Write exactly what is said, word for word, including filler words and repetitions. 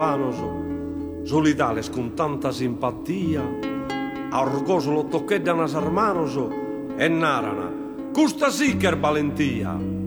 hermanos, solidales con tanta simpatia, a orgoso lo toquedan as hermanos e narana, custa sì che è valentia.